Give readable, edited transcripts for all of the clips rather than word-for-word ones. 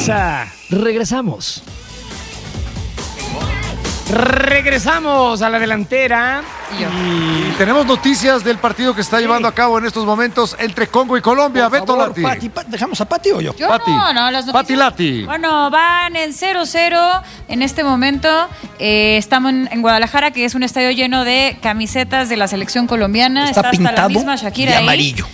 pausa. Regresamos a la delantera. Y tenemos noticias del partido que está llevando a cabo en estos momentos entre Congo y Colombia. Por Beto favor, Lati. ¿Dejamos a Pati o yo? Pati. No, las noticias. Pati Lati. Bueno, van en 0-0 en este momento. Estamos en Guadalajara, que es un estadio lleno de camisetas de la selección colombiana. Está hasta pintado la misma Shakira de ahí. amarillo.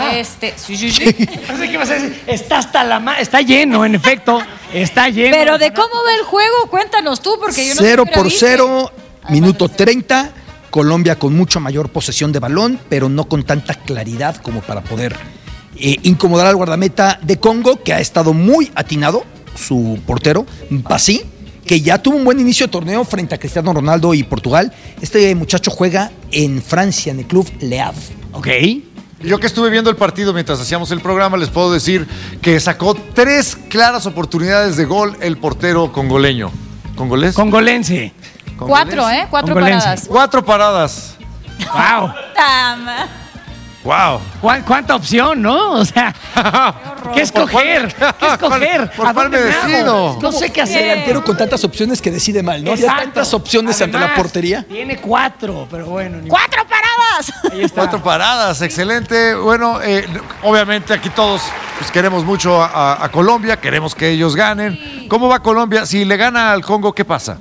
Sí. No sé qué vas a decir. Está lleno, en efecto. Está lleno. Pero de cómo va el juego, cuéntanos tú, porque yo no sé 0-0, minuto 30. Colombia con mucho mayor posesión de balón, pero no con tanta claridad como para poder incomodar al guardameta de Congo, que ha estado muy atinado, su portero, Mpassi, que ya tuvo un buen inicio de torneo frente a Cristiano Ronaldo y Portugal. Este muchacho juega en Francia, en el club Le Havre. Ok. Yo que estuve viendo el partido mientras hacíamos el programa, les puedo decir que sacó 3 claras oportunidades de gol el portero congoleño. ¿Congolés? Congolense. 4, 4 Congolense. paradas. 4 paradas. Wow. Tama. Wow. ¿Cuánta opción, no? O sea, ¿qué escoger? ¿Qué escoger? ¿Por ¿A cuál dónde me me hago? decido? No sé qué Un hacer. delantero con tantas opciones que decide mal, ¿no? Había Exacto. tantas opciones ante la Además, portería. Tiene 4, pero bueno. ¡4 paradas! Ahí está. 4 paradas, excelente. Bueno, obviamente aquí todos pues, queremos mucho a Colombia, queremos que ellos ganen. ¿Cómo va Colombia? Si le gana al Congo, ¿qué pasa?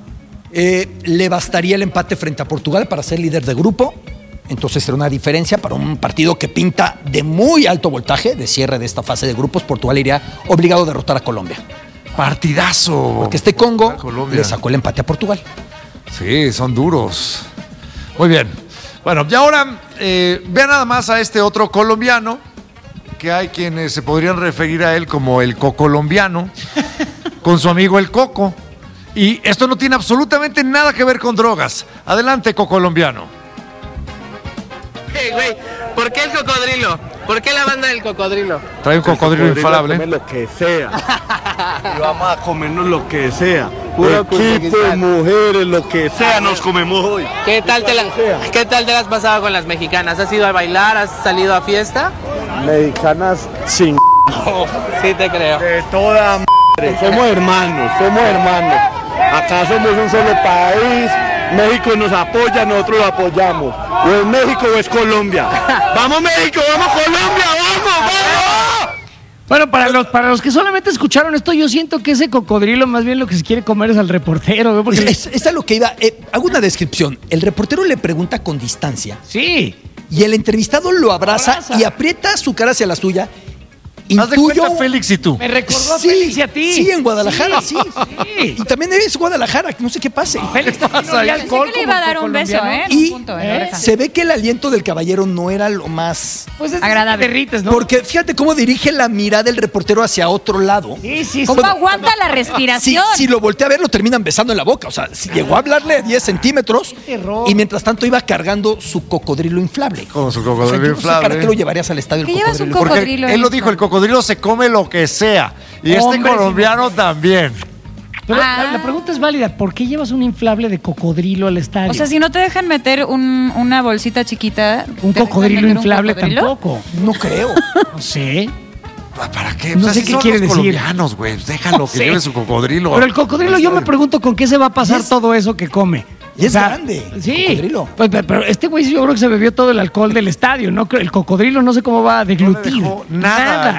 Le bastaría el empate frente a Portugal para ser líder de grupo. Entonces será una diferencia para un partido que pinta de muy alto voltaje de cierre de esta fase de grupos. Portugal iría obligado a derrotar a Colombia. Partidazo. Porque este Congo Colombia le sacó el empate a Portugal. Sí, son duros. Muy bien. Bueno, y ahora vean nada más a este otro colombiano, que hay quienes se podrían referir a él como el cocolombiano, con su amigo el Coco. Y esto no tiene absolutamente nada que ver con drogas. Adelante, cocolombiano. Hey, güey, ¿por qué el cocodrilo? ¿Por qué la banda del cocodrilo? Trae un cocodrilo infalable. Comer lo que sea. Y vamos a comernos lo que sea. Puro Equipo, Uzbekistán. mujeres, lo que sea, nos comemos hoy. ¿Qué tal te la has pasado con las mexicanas? ¿Has ido a bailar? ¿Has salido a fiesta? Mexicanas sin Sí te creo. de toda madre. Somos hermanos, Acá somos un solo país. México nos apoya, nosotros lo apoyamos. O es México o es Colombia. ¡Vamos México! ¡Vamos Colombia! ¡Vamos! Bueno, para los que solamente escucharon esto, yo siento que ese cocodrilo más bien lo que se quiere comer es al reportero, ¿no? Porque Es a lo que iba. Hago una descripción. El reportero le pregunta con distancia sí. y el entrevistado lo abraza y aprieta su cara hacia la suya. Haz de cuenta Félix y tú. Me recordó a Sí, Félix y a ti. Sí, en Guadalajara, sí. Sí. Y también es Guadalajara, no sé qué pase. Félix también olía Pensé alcohol que le iba a como dar un beso, colombiano. en un Y punto, en la oreja. se ve que el aliento del caballero no era lo más... Pues es Agradable. que te derrites, ¿no? Porque fíjate cómo dirige la mirada del reportero hacia otro lado. Sí. ¿Cómo aguanta la Si, respiración? si lo voltea a ver, lo terminan besando en la boca. O sea, si llegó a hablarle a 10 centímetros terror. y mientras tanto iba cargando su cocodrilo inflable. Con su O sea, cocodrilo yo no sé inflable. para qué lo llevarías al estadio el ¿Qué llevas un cocodrilo. Porque cocodrilo él lo dijo, inflable? el cocodrilo se come lo que sea. Y Hombre, este colombiano también. Pero Ah. la pregunta es válida. ¿Por qué llevas un inflable de cocodrilo al estadio? O sea, si no te dejan meter una bolsita chiquita... un ¿te dejan cocodrilo meter un inflable cocodrilo? tampoco. No creo. No sé. ¿Para qué? No Pues sé así qué son quiere los decir. colombianos, güey. Déjalo No que sé. lleve su cocodrilo. Pero el cocodrilo, yo me pregunto con qué se va a pasar todo eso que come. Y es grande, el Sí. cocodrilo. Pues, pero este güey yo creo que se bebió todo el alcohol del estadio, ¿no? El cocodrilo no sé cómo va a deglutir. dejó nada.